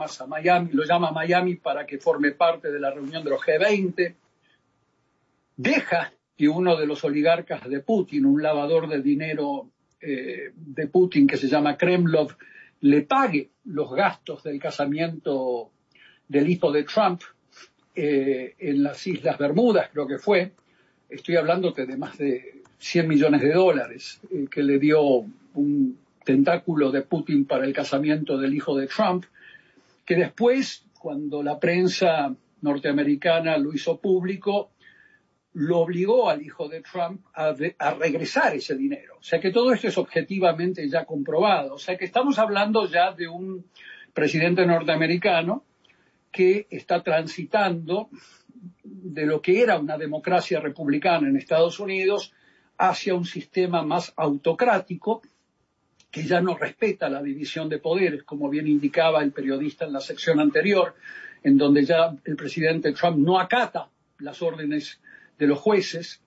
Bahamas, a Miami, lo llama Miami para que forme parte de la reunión de los G20. Deja que uno de los oligarcas de Putin, un lavador de dinero de Putin que se llama Kremlov, le pague los gastos del casamiento del hijo de Trump en las Islas Bermudas, creo que fue. Estoy hablándote de más de $100 millones que le dio un tentáculo de Putin para el casamiento del hijo de Trump, que después, cuando la prensa norteamericana lo hizo público, lo obligó al hijo de Trump a regresar ese dinero. O sea que todo esto es objetivamente ya comprobado. O sea que estamos hablando ya de un presidente norteamericano que está transitando de lo que era una democracia republicana en Estados Unidos hacia un sistema más autocrático que ya no respeta la división de poderes, como bien indicaba el periodista en la sección anterior, en donde ya el presidente Trump no acata las órdenes de los jueces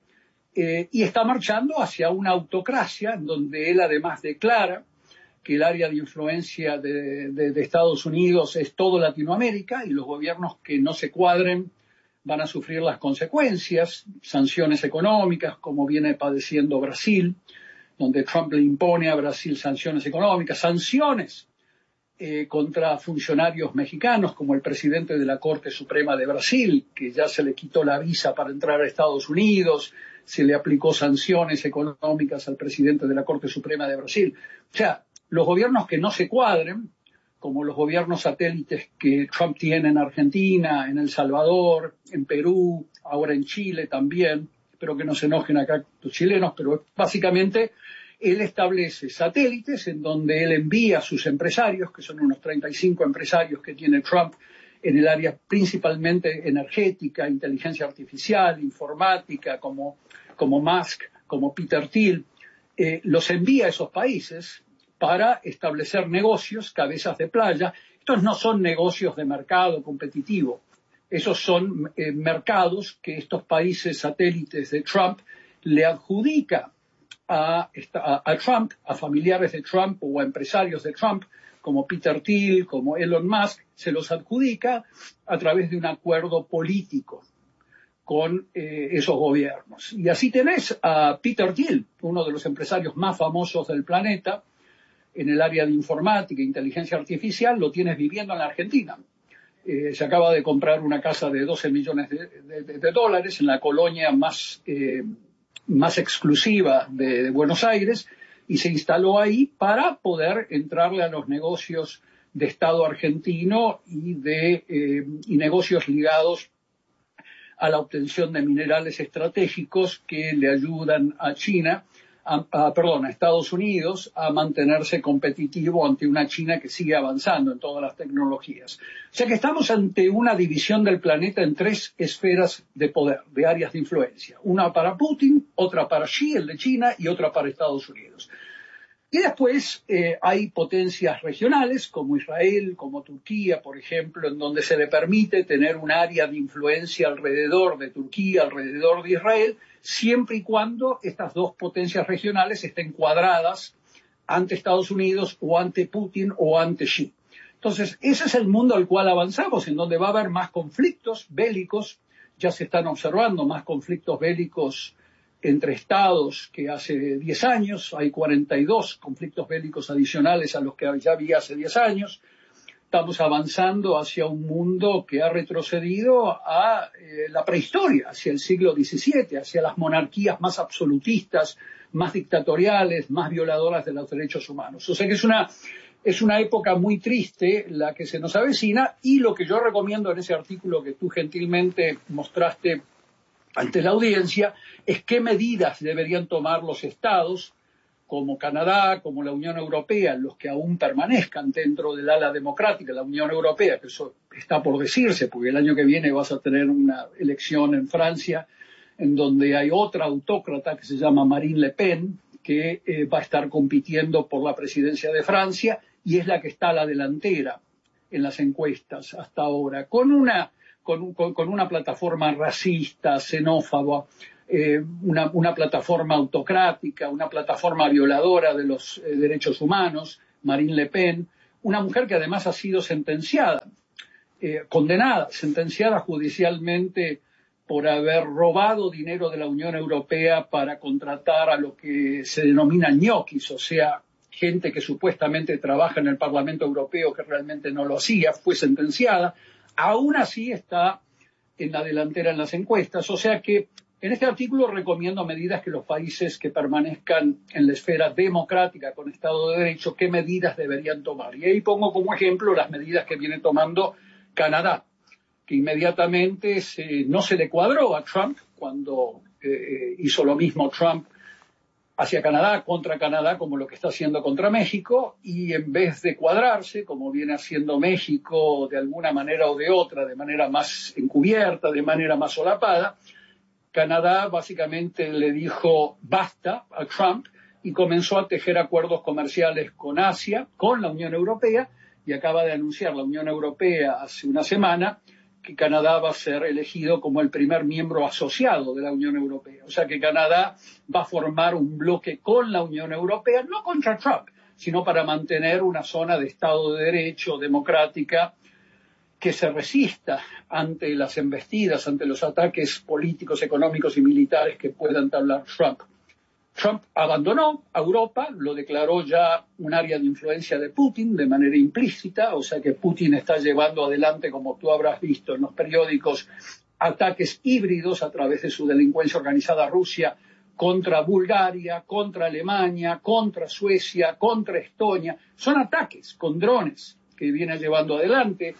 y está marchando hacia una autocracia en donde él además declara que el área de influencia de Estados Unidos es todo Latinoamérica y los gobiernos que no se cuadren van a sufrir las consecuencias, sanciones económicas, como viene padeciendo Brasil, donde Trump le impone a Brasil sanciones económicas, sanciones contra funcionarios mexicanos, como el presidente de la Corte Suprema de Brasil, que ya se le quitó la visa para entrar a Estados Unidos, se le aplicó sanciones económicas al presidente de la Corte Suprema de Brasil. O sea, los gobiernos que no se cuadren, como los gobiernos satélites que Trump tiene en Argentina, en El Salvador, en Perú, ahora en Chile también, espero que no se enojen acá los chilenos, pero básicamente él establece satélites en donde él envía a sus empresarios, que son unos 35 empresarios que tiene Trump en el área principalmente energética, inteligencia artificial, informática, como Musk, como Peter Thiel, los envía a esos países para establecer negocios, cabezas de playa. Estos no son negocios de mercado competitivo, esos son mercados que estos países satélites de Trump le adjudica a Trump, a familiares de Trump o a empresarios de Trump, como Peter Thiel, como Elon Musk, se los adjudica a través de un acuerdo político con esos gobiernos. Y así tenés a Peter Thiel, uno de los empresarios más famosos del planeta, en el área de informática e inteligencia artificial, lo tienes viviendo en la Argentina. Se acaba de comprar una casa de $12 millones de dólares en la colonia más exclusiva de Buenos Aires y se instaló ahí para poder entrarle a los negocios de Estado argentino y negocios ligados a la obtención de minerales estratégicos que le ayudan a a Estados Unidos a mantenerse competitivo ante una China que sigue avanzando en todas las tecnologías. O sea que estamos ante una división del planeta en 3 esferas de poder, de áreas de influencia. Una para Putin, otra para Xi, el de China, y otra para Estados Unidos. Y después hay potencias regionales como Israel, como Turquía, por ejemplo, en donde se le permite tener un área de influencia alrededor de Turquía, alrededor de Israel, siempre y cuando estas 2 potencias regionales estén cuadradas ante Estados Unidos o ante Putin o ante Xi. Entonces, ese es el mundo al cual avanzamos, en donde va a haber más conflictos bélicos, ya se están observando más conflictos bélicos entre estados que hace 10 años, hay 42 conflictos bélicos adicionales a los que ya había hace 10 años. Estamos avanzando hacia un mundo que ha retrocedido a la prehistoria, hacia el siglo XVII, hacia las monarquías más absolutistas, más dictatoriales, más violadoras de los derechos humanos. O sea que es una época muy triste la que se nos avecina y lo que yo recomiendo en ese artículo que tú gentilmente mostraste ante la audiencia es qué medidas deberían tomar los estados como Canadá, como la Unión Europea, los que aún permanezcan dentro del ala democrática, la Unión Europea, que eso está por decirse, porque el año que viene vas a tener una elección en Francia en donde hay otra autócrata que se llama Marine Le Pen, que va a estar compitiendo por la presidencia de Francia y es la que está a la delantera en las encuestas hasta ahora, con una plataforma racista, xenófoba, una plataforma autocrática, una plataforma violadora de los derechos humanos, Marine Le Pen, una mujer que además ha sido sentenciada judicialmente por haber robado dinero de la Unión Europea para contratar a lo que se denomina ñoquis, o sea, gente que supuestamente trabaja en el Parlamento Europeo que realmente no lo hacía, fue sentenciada. Aún así está en la delantera en las encuestas, o sea que en este artículo recomiendo medidas que los países que permanezcan en la esfera democrática con Estado de Derecho, qué medidas deberían tomar. Y ahí pongo como ejemplo las medidas que viene tomando Canadá, que inmediatamente no se le cuadró a Trump cuando hizo lo mismo Trump hacia Canadá, contra Canadá, como lo que está haciendo contra México, y en vez de cuadrarse, como viene haciendo México de alguna manera o de otra, de manera más encubierta, de manera más solapada, Canadá básicamente le dijo basta a Trump y comenzó a tejer acuerdos comerciales con Asia, con la Unión Europea, y acaba de anunciar la Unión Europea hace una semana que Canadá va a ser elegido como el primer miembro asociado de la Unión Europea. O sea que Canadá va a formar un bloque con la Unión Europea, no contra Trump, sino para mantener una zona de Estado de Derecho democrática que se resista ante las embestidas, ante los ataques políticos, económicos y militares que pueda entablar Trump. Trump abandonó a Europa, lo declaró ya un área de influencia de Putin de manera implícita, o sea que Putin está llevando adelante, como tú habrás visto en los periódicos, ataques híbridos a través de su delincuencia organizada Rusia contra Bulgaria, contra Alemania, contra Suecia, contra Estonia. Son ataques con drones que viene llevando adelante.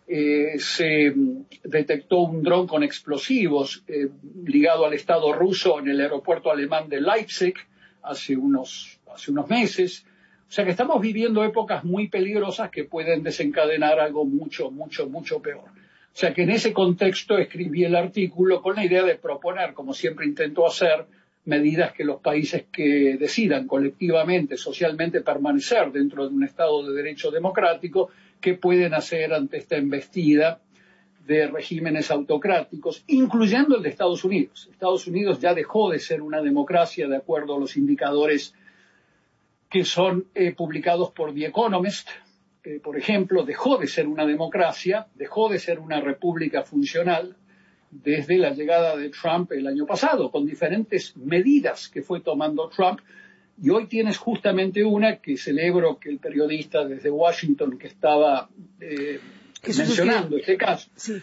Se detectó un dron con explosivos ligado al Estado ruso en el aeropuerto alemán de Leipzig hace unos meses. O sea que estamos viviendo épocas muy peligrosas que pueden desencadenar algo mucho, mucho, mucho peor. O sea que en ese contexto escribí el artículo con la idea de proponer, como siempre intento hacer, medidas que los países que decidan colectivamente, socialmente permanecer dentro de un Estado de Derecho democrático, qué pueden hacer ante esta embestida de regímenes autocráticos, incluyendo el de Estados Unidos. Estados Unidos ya dejó de ser una democracia de acuerdo a los indicadores que son publicados por The Economist. Por ejemplo, dejó de ser una democracia, dejó de ser una república funcional desde la llegada de Trump el año pasado, con diferentes medidas que fue tomando Trump. Y hoy tienes justamente una que celebro que el periodista desde Washington que estaba mencionando este caso, sí,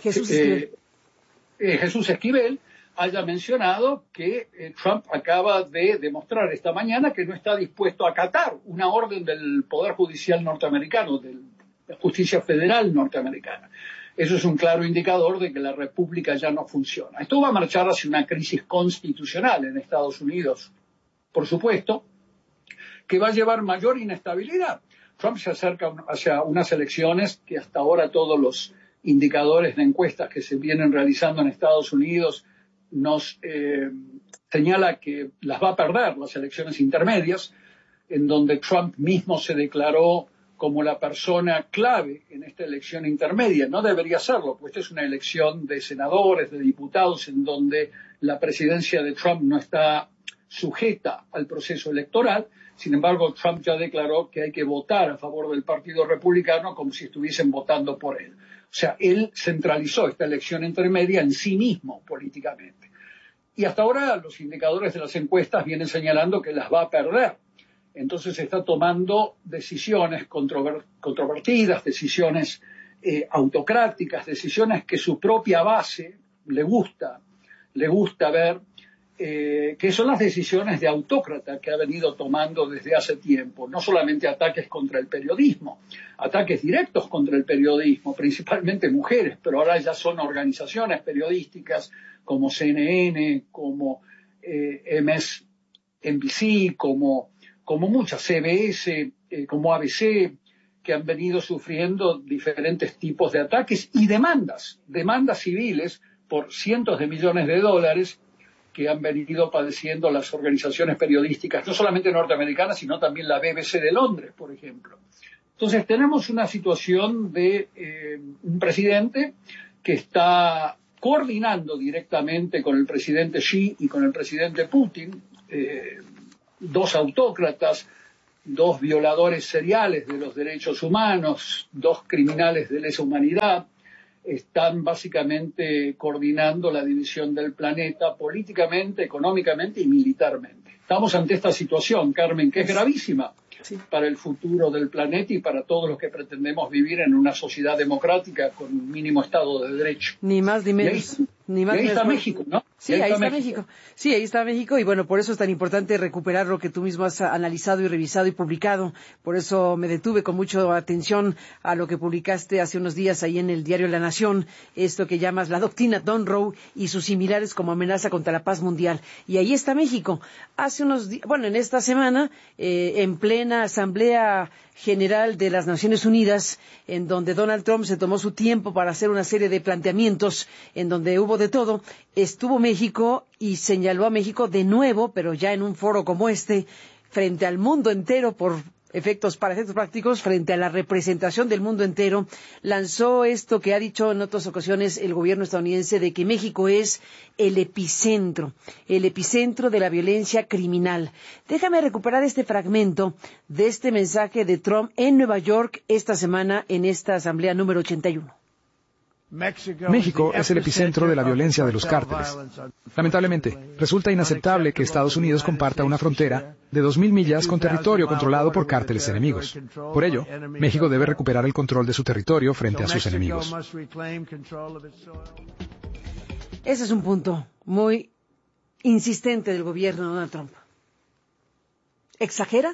Jesús Esquivel, haya mencionado que Trump acaba de demostrar esta mañana que no está dispuesto a acatar una orden del Poder Judicial norteamericano, de la Justicia Federal norteamericana. Eso es un claro indicador de que la República ya no funciona. Esto va a marchar hacia una crisis constitucional en Estados Unidos, por supuesto, que va a llevar mayor inestabilidad. Trump se acerca hacia unas elecciones que hasta ahora todos los indicadores de encuestas que se vienen realizando en Estados Unidos nos señala que las va a perder, las elecciones intermedias, en donde Trump mismo se declaró como la persona clave en esta elección intermedia. No debería serlo, pues esta es una elección de senadores, de diputados, en donde la presidencia de Trump no está sujeta al proceso electoral. Sin embargo, Trump ya declaró que hay que votar a favor del Partido Republicano como si estuviesen votando por él. O sea, él centralizó esta elección intermedia en sí mismo políticamente. Y hasta ahora los indicadores de las encuestas vienen señalando que las va a perder. Entonces está tomando decisiones controvertidas, decisiones autocráticas, decisiones que su propia base le gusta ver, que son las decisiones de autócrata que ha venido tomando desde hace tiempo. No solamente ataques contra el periodismo, ataques directos contra el periodismo, principalmente mujeres, pero ahora ya son organizaciones periodísticas como CNN, como MSNBC, como muchas, CBS, como ABC, que han venido sufriendo diferentes tipos de ataques y demandas civiles por cientos de millones de dólares que han venido padeciendo las organizaciones periodísticas, no solamente norteamericanas, sino también la BBC de Londres, por ejemplo. Entonces tenemos una situación de un presidente que está coordinando directamente con el presidente Xi y con el presidente Putin, dos autócratas 2 violadores seriales de los derechos humanos, 2 criminales de lesa humanidad, están básicamente coordinando la división del planeta políticamente, económicamente y militarmente. Estamos ante esta situación, Carmen, que es gravísima para el futuro del planeta y para todos los que pretendemos vivir en una sociedad democrática con un mínimo Estado de Derecho. Ni más ni menos. Y ahí está México, ¿no? Sí, ahí está México. Sí, ahí está México y bueno, por eso es tan importante recuperar lo que tú mismo has analizado y revisado y publicado. Por eso me detuve con mucha atención a lo que publicaste hace unos días ahí en el diario La Nación, esto que llamas la doctrina Monroe y sus similares como amenaza contra la paz mundial. Y ahí está México. Hace unos días, bueno, en esta semana, en plena Asamblea General de las Naciones Unidas, en donde Donald Trump se tomó su tiempo para hacer una serie de planteamientos, en donde hubo de todo, estuvo México y señaló a México de nuevo, pero ya en un foro como este, frente al mundo entero para efectos prácticos, frente a la representación del mundo entero, lanzó esto que ha dicho en otras ocasiones el gobierno estadounidense de que México es el epicentro de la violencia criminal. Déjame recuperar este fragmento de este mensaje de Trump en Nueva York esta semana en esta asamblea número 81. México es el epicentro de la violencia de los cárteles. Lamentablemente, resulta inaceptable que Estados Unidos comparta una frontera de 2.000 millas con territorio controlado por cárteles enemigos. Por ello, México debe recuperar el control de su territorio frente a sus enemigos. Ese es un punto muy insistente del gobierno de Donald Trump. ¿Exagera?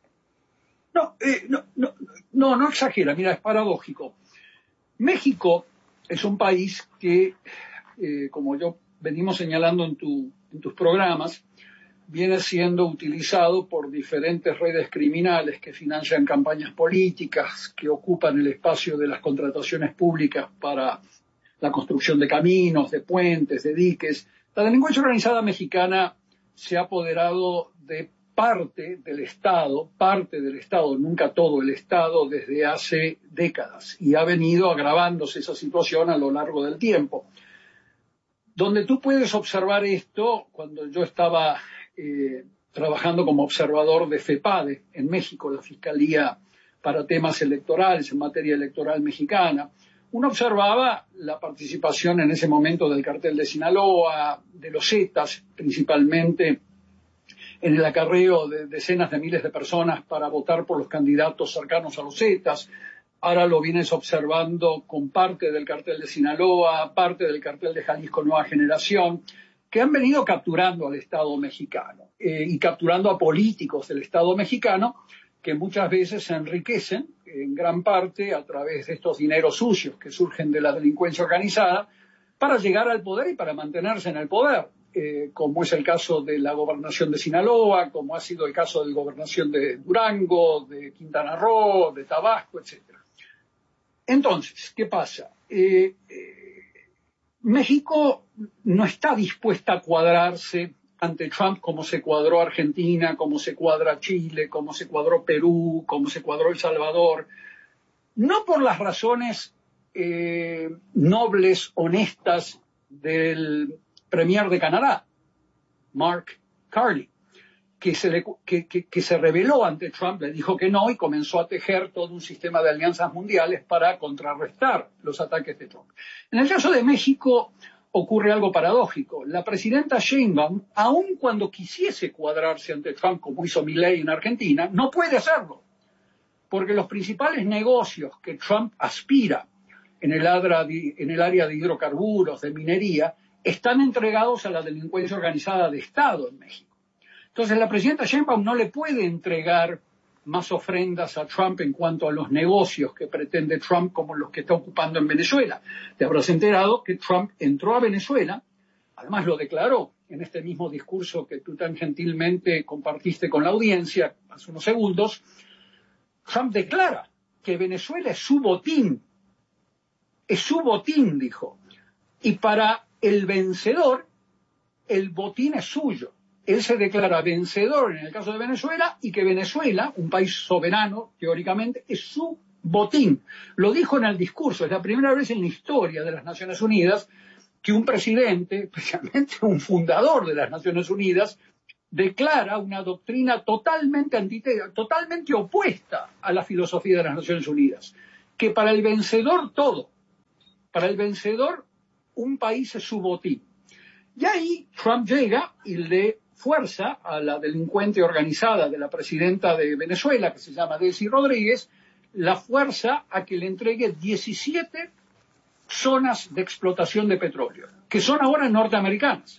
No exagera. Mira, es paradójico. México es un país que, como yo venimos señalando en tus programas, viene siendo utilizado por diferentes redes criminales que financian campañas políticas, que ocupan el espacio de las contrataciones públicas para la construcción de caminos, de puentes, de diques. La delincuencia organizada mexicana se ha apoderado de parte del Estado, nunca todo el Estado, desde hace décadas, y ha venido agravándose esa situación a lo largo del tiempo. Donde tú puedes observar esto, cuando yo estaba trabajando como observador de FEPADE en México, la Fiscalía para Temas Electorales, en materia electoral mexicana, uno observaba la participación en ese momento del cartel de Sinaloa, de los Zetas, principalmente en el acarreo de decenas de miles de personas para votar por los candidatos cercanos a los Zetas. Ahora lo vienes observando con parte del cartel de Sinaloa, parte del cartel de Jalisco Nueva Generación, que han venido capturando al Estado mexicano y capturando a políticos del Estado mexicano que muchas veces se enriquecen en gran parte a través de estos dineros sucios que surgen de la delincuencia organizada para llegar al poder y para mantenerse en el poder. Como es el caso de la gobernación de Sinaloa, como ha sido el caso de la gobernación de Durango, de Quintana Roo, de Tabasco, etc. Entonces, ¿qué pasa? México no está dispuesta a cuadrarse ante Trump como se cuadró Argentina, como se cuadra Chile, como se cuadró Perú, como se cuadró El Salvador, no por las razones nobles, honestas del Premier de Canadá, Mark Carney, que se rebeló ante Trump, le dijo que no y comenzó a tejer todo un sistema de alianzas mundiales para contrarrestar los ataques de Trump. En el caso de México ocurre algo paradójico. La presidenta Sheinbaum, aun cuando quisiese cuadrarse ante Trump, como hizo Milei en Argentina, no puede hacerlo, porque los principales negocios que Trump aspira en el área de hidrocarburos, de minería, están entregados a la delincuencia organizada de Estado en México. Entonces la presidenta Sheinbaum no le puede entregar más ofrendas a Trump en cuanto a los negocios que pretende Trump como los que está ocupando en Venezuela. Te habrás enterado que Trump entró a Venezuela, además lo declaró en este mismo discurso que tú tan gentilmente compartiste con la audiencia hace unos segundos. Trump declara que Venezuela es su botín, dijo, y para el vencedor, el botín es suyo. Él se declara vencedor en el caso de Venezuela y que Venezuela, un país soberano, teóricamente, es su botín. Lo dijo en el discurso. Es la primera vez en la historia de las Naciones Unidas que un presidente, especialmente un fundador de las Naciones Unidas, declara una doctrina totalmente opuesta a la filosofía de las Naciones Unidas, que para el vencedor todo, para el vencedor un país es su botín. Y ahí Trump llega y le fuerza a la delincuente organizada de la presidenta de Venezuela, que se llama Delcy Rodríguez, la fuerza a que le entregue 17 zonas de explotación de petróleo, que son ahora norteamericanas.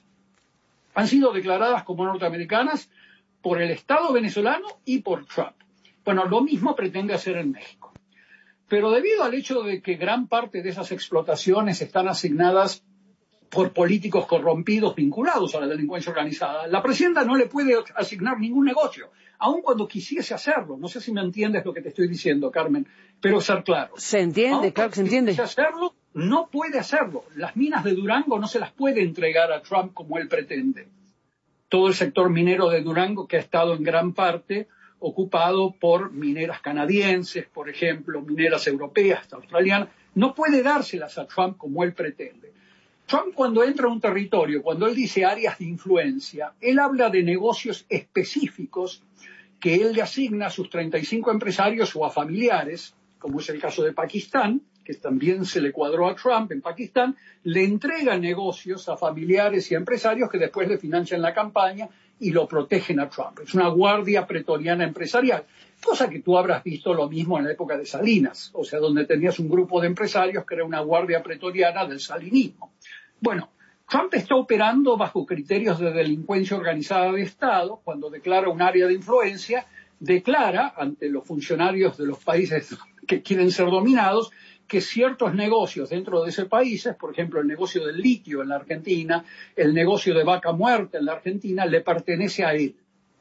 Han sido declaradas como norteamericanas por el Estado venezolano y por Trump. Bueno, lo mismo pretende hacer en México. Pero debido al hecho de que gran parte de esas explotaciones están asignadas por políticos corrompidos vinculados a la delincuencia organizada, la presidenta no le puede asignar ningún negocio, aun cuando quisiese hacerlo. No sé si me entiendes lo que te estoy diciendo, Carmen, pero ser claro. Se entiende, claro que se entiende. Si quisiese hacerlo, no puede hacerlo. Las minas de Durango no se las puede entregar a Trump como él pretende. Todo el sector minero de Durango, que ha estado en gran parte ocupado por mineras canadienses, por ejemplo, mineras europeas, australianas, no puede dárselas a Trump como él pretende. Trump, cuando entra a un territorio, cuando él dice áreas de influencia, él habla de negocios específicos que él le asigna a sus 35 empresarios o a familiares, como es el caso de Pakistán, que también se le cuadró a Trump en Pakistán, le entrega negocios a familiares y a empresarios que después le financian la campaña y lo protegen a Trump. Es una guardia pretoriana empresarial, cosa que tú habrás visto lo mismo en la época de Salinas, o sea, donde tenías un grupo de empresarios que era una guardia pretoriana del salinismo. Bueno, Trump está operando bajo criterios de delincuencia organizada de Estado. Cuando declara un área de influencia, declara ante los funcionarios de los países que quieren ser dominados que ciertos negocios dentro de ese país, por ejemplo el negocio del litio en la Argentina, el negocio de vaca muerta en la Argentina, le pertenece a él.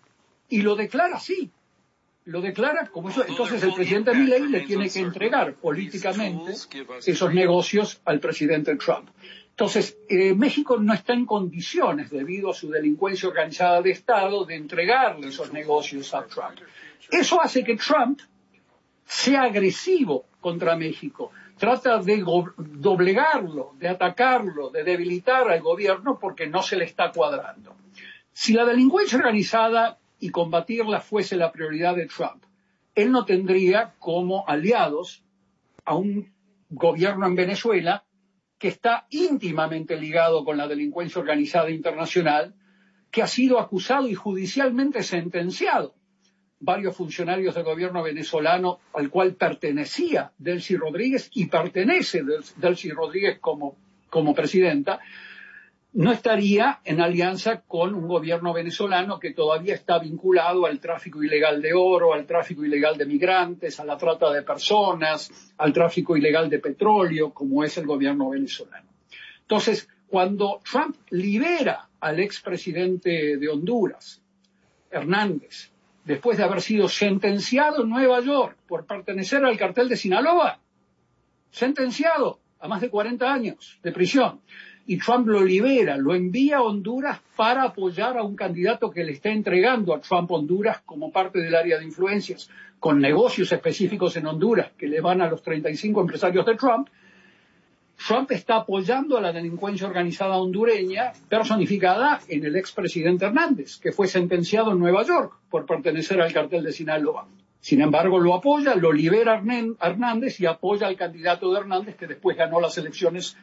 Y lo declara así. Lo declara como eso. Entonces el presidente Milei le tiene que entregar políticamente esos negocios al presidente Trump. Entonces, México no está en condiciones, debido a su delincuencia organizada de Estado, de entregarle esos negocios a Trump. Eso hace que Trump sea agresivo contra México. Trata de doblegarlo, de atacarlo, de debilitar al gobierno porque no se le está cuadrando. Si la delincuencia organizada y combatirla fuese la prioridad de Trump, él no tendría como aliados a un gobierno en Venezuela que está íntimamente ligado con la delincuencia organizada internacional, que ha sido acusado y judicialmente sentenciado. Varios funcionarios del gobierno venezolano al cual pertenecía Delcy Rodríguez y pertenece Delcy Rodríguez como presidenta, no estaría en alianza con un gobierno venezolano que todavía está vinculado al tráfico ilegal de oro, al tráfico ilegal de migrantes, a la trata de personas, al tráfico ilegal de petróleo, como es el gobierno venezolano. Entonces, cuando Trump libera al expresidente de Honduras, Hernández, después de haber sido sentenciado en Nueva York por pertenecer al cartel de Sinaloa, sentenciado a más de 40 años de prisión, y Trump lo libera, lo envía a Honduras para apoyar a un candidato que le está entregando a Trump Honduras como parte del área de influencias, con negocios específicos en Honduras que le van a los 35 empresarios de Trump. Trump está apoyando a la delincuencia organizada hondureña personificada en el expresidente Hernández, que fue sentenciado en Nueva York por pertenecer al cartel de Sinaloa. Sin embargo, lo apoya, lo libera Hernández y apoya al candidato de Hernández que después ganó las elecciones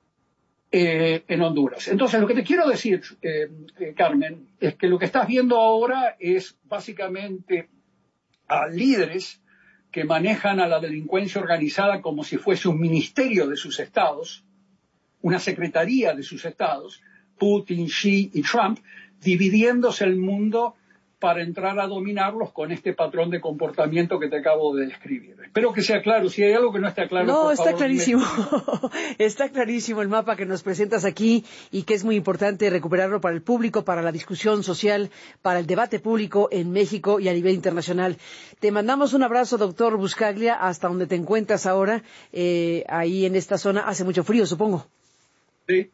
en Honduras. Entonces, lo que te quiero decir, Carmen, es que lo que estás viendo ahora es básicamente a líderes que manejan a la delincuencia organizada como si fuese un ministerio de sus estados, una secretaría de sus estados, Putin, Xi y Trump, dividiéndose el mundo para entrar a dominarlos con este patrón de comportamiento que te acabo de describir. Espero que sea claro. Si hay algo que no está claro, no, por favor, está clarísimo. Está clarísimo el mapa que nos presentas aquí y que es muy importante recuperarlo para el público, para la discusión social, para el debate público en México y a nivel internacional. Te mandamos un abrazo, doctor Buscaglia, hasta donde te encuentras ahora. Ahí en esta zona hace mucho frío, supongo. Sí.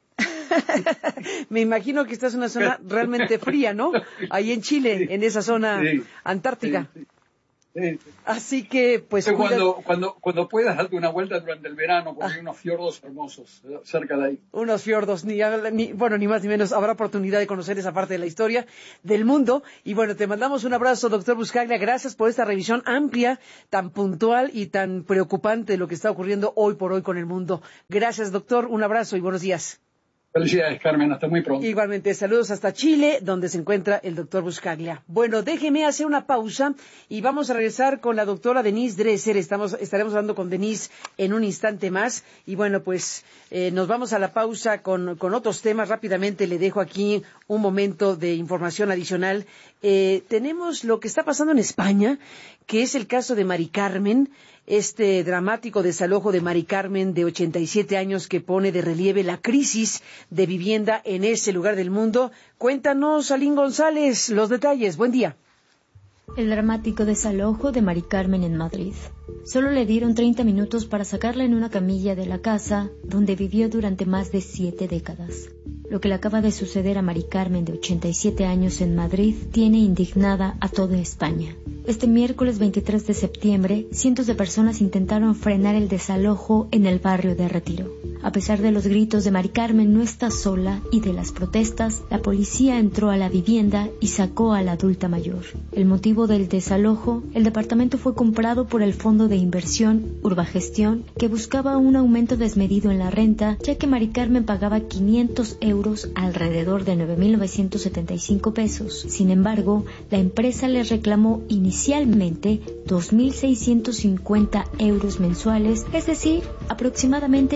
Me imagino que esta es una zona realmente fría, ¿no? Ahí en Chile, en esa zona antártica. Así que, pues... Cuando puedas, darte una vuelta durante el verano, porque hay unos fiordos hermosos cerca de ahí. Unos fiordos, ni más ni menos, habrá oportunidad de conocer esa parte de la historia del mundo. Y bueno, te mandamos un abrazo, doctor Buscaglia. Gracias por esta revisión amplia, tan puntual y tan preocupante de lo que está ocurriendo hoy por hoy con el mundo. Gracias, doctor. Un abrazo y buenos días. Felicidades, Carmen. Hasta muy pronto. Igualmente, saludos hasta Chile, donde se encuentra el doctor Buscaglia. Bueno, déjeme hacer una pausa y vamos a regresar con la doctora Denise Dresser. Estaremos hablando con Denise en un instante más. Y bueno, pues nos vamos a la pausa con otros temas. Rápidamente le dejo aquí un momento de información adicional. Tenemos lo que está pasando en España, que es el caso de Mari Carmen, este dramático desalojo de Mari Carmen de 87 años que pone de relieve la crisis de vivienda en ese lugar del mundo. Cuéntanos, Alín González, los detalles. Buen día. El dramático desalojo de Mari Carmen en Madrid. Solo le dieron 30 minutos para sacarla en una camilla de la casa donde vivió durante más de 7 décadas. Lo que le acaba de suceder a Mari Carmen de 87 años en Madrid tiene indignada a toda España. Este miércoles 23 de septiembre, cientos de personas intentaron frenar el desalojo en el barrio de Retiro. A pesar de los gritos de Mari Carmen no está sola y de las protestas, la policía entró a la vivienda y sacó a la adulta mayor. El motivo del desalojo: el departamento fue comprado por el fondo de inversión Urbagestión, que buscaba un aumento desmedido en la renta, ya que Mari Carmen pagaba 500 euros, alrededor de 9.975 pesos. Sin embargo, la empresa les reclamó inicialmente 2.650 euros mensuales, es decir, aproximadamente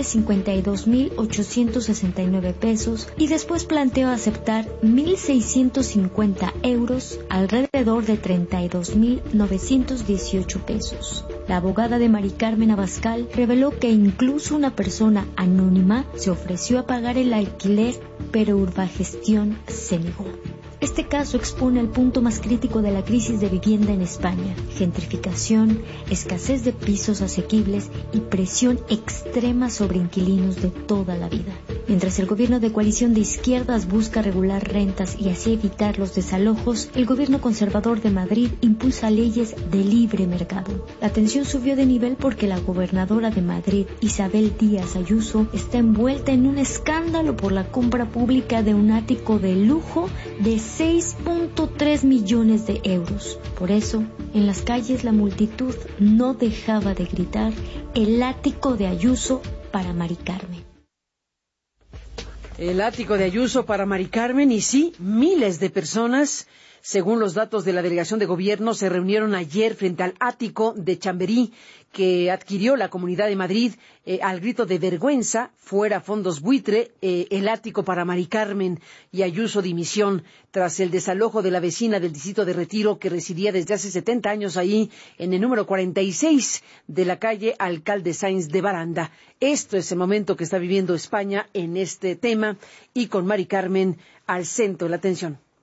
52.869 pesos, y después planteó aceptar 1.650 euros, alrededor de 32.918 pesos. La abogada de Mari Carmen Abascal reveló que incluso una persona anónima se ofreció a pagar el alquiler, pero Urbagestión se negó. Este caso expone el punto más crítico de la crisis de vivienda en España: gentrificación, escasez de pisos asequibles y presión extrema sobre inquilinos de toda la vida. Mientras el gobierno de coalición de izquierdas busca regular rentas y así evitar los desalojos, el gobierno conservador de Madrid impulsa leyes de libre mercado. La tensión subió de nivel porque la gobernadora de Madrid, Isabel Díaz Ayuso, está envuelta en un escándalo por la compra pública de un ático de lujo de 6.3 millones de euros. Por eso, en las calles la multitud no dejaba de gritar: el ático de Ayuso para Mari Carmen. El ático de Ayuso para Mari Carmen. Y sí, miles de personas, según los datos de la Delegación de Gobierno, se reunieron ayer frente al ático de Chamberí que adquirió la Comunidad de Madrid al grito de vergüenza, fuera fondos buitre, el ático para Mari Carmen y Ayuso dimisión, tras el desalojo de la vecina del distrito de Retiro que residía desde hace 70 años ahí en el número 46 de la calle Alcalde Sáenz de Baranda. Esto es el momento que está viviendo España en este tema y con Mari Carmen al centro de la atención.